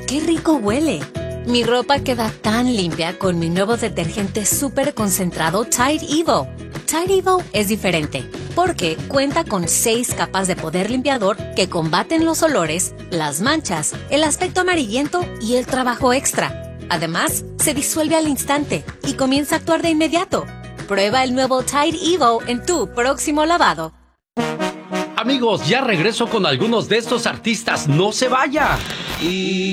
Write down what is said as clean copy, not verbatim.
¡Qué rico huele! Mi ropa queda tan limpia con mi nuevo detergente súper concentrado Tide Evo. Tide Evo es diferente porque cuenta con 6 capas de poder limpiador que combaten los olores, las manchas, el aspecto amarillento y el trabajo extra. Además, se disuelve al instante y comienza a actuar de inmediato. Prueba el nuevo Tide Evo en tu próximo lavado. Amigos, ya regreso con algunos de estos artistas. ¡No se vaya!